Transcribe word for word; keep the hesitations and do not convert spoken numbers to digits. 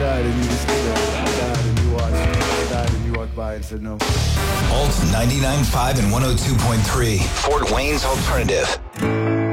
died and you just stood there. I died and you watched. I died and you walked by and said no. Alt ninety-nine point five and one oh two point three, Fort Wayne's Alternative.